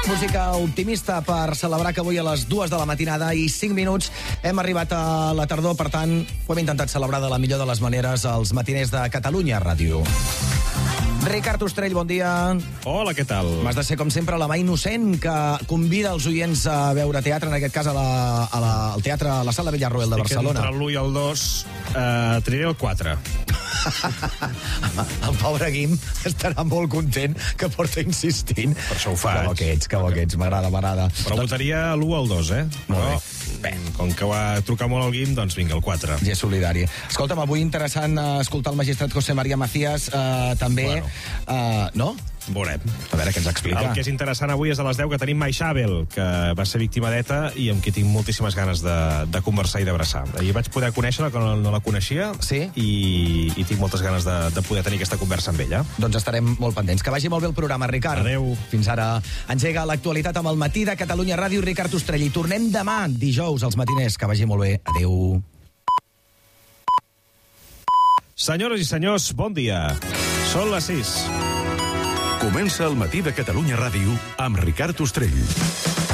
Música optimista per celebrar que avui a les 2 de la matinada i 5 minuts hem arribat a la tardor. Per tant, ho hem intentat celebrar de la millor de les maneres als matiners de Catalunya Ràdio. Ricard Ostrell, bon dia. Hola, què tal? M'has de ser, com sempre, la mà innocent que convida els oients a veure teatre, en aquest cas al teatre, a la Sala Villarroel de Barcelona. Entre l'1 i el 2 triré el 4. El pobre Guim estarà molt content que porta insistint. Per això ho faig. Que bo que ets, m'agrada. Però votaria l'1 al 2, eh? Molt bé. Com que va trucar molt al Guim, doncs vinga, el 4. Ja és solidari. Escolta'm, avui interessant escoltar el magistrat José María Macías, també... Bueno. No? Veurem. A veure què ens explica. El que és interessant avui és a les 10 que tenim Mai Xabel, que va ser víctima d'ETA i amb qui tinc moltíssimes ganes de conversar i d'abraçar. Ahir vaig poder conèixer-la, que no la coneixia, sí? I tinc moltes ganes de poder tenir aquesta conversa amb ella. Doncs estarem molt pendents. Que vagi molt bé el programa, Ricard. Adéu. Fins ara. Engega l'actualitat amb el matí de Catalunya Ràdio, Ricard Ostrell. I tornem demà, dijous, als matiners. Que vagi molt bé. Adéu. Senyores i senyors, bon dia. Són les 6. Comença el matí de Catalunya Ràdio amb Ricard Ostrell.